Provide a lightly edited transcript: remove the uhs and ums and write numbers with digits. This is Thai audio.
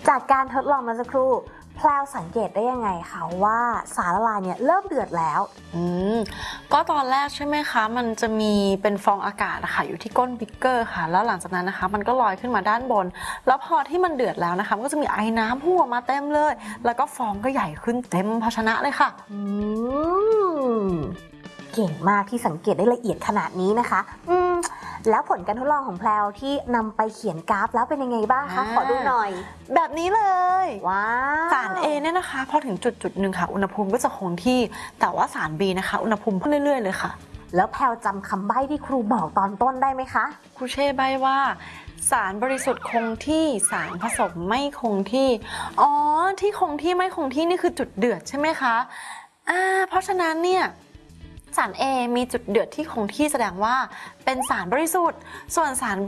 จากการทดลองมาสักครู่แพลวสังเกตได้ยังไงคะว่าสารละลายเนี่ยเริ่มเดือดแล้วก็ตอนแรกใช่ไหมคะมันจะมีเป็นฟองอากาศนะคะอยู่ที่ก้นบิ๊กเกอร์ค่ะแล้วหลังจากนั้นนะคะมันก็ลอยขึ้นมาด้านบนแล้วพอที่มันเดือดแล้วนะคะมันก็จะมีไอ้น้ำพุ่งออกมาเต็มเลยแล้วก็ฟองก็ใหญ่ขึ้นเต็มภาชนะเลยค่ะเก่งมากที่สังเกตได้ละเอียดขนาดนี้นะคะแล้วผลการทดลองของแพลวที่นำไปเขียนกราฟแล้วเป็นยังไงบ้างคะขอดูหน่อยแบบนี้เลยว้าวสาร A เนี่ยนะคะพอถึงจุดหนึ่งค่ะอุณหภูมิก็จะคงที่แต่ว่าสาร B นะคะอุณหภูมิเพิ่มเรื่อยๆเลยค่ะแล้วแพลวจำคำใบ้ที่ครูบอกตอนต้นได้ไหมคะครูเช่ใบ้ว่าสารบริสุทธิ์คงที่สารผสมไม่คงที่ที่คงที่ไม่คงที่นี่คือจุดเดือดใช่ไหมคะเพราะฉะนั้นเนี่ยสาร A มีจุดเดือดที่คงที่แสดงว่าเป็นสารบริสุทธิ์ส่วนสาร